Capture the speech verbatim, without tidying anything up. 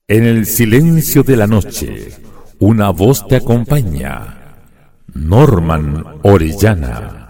En el silencio de la noche, una voz te acompaña. Norman Orellana.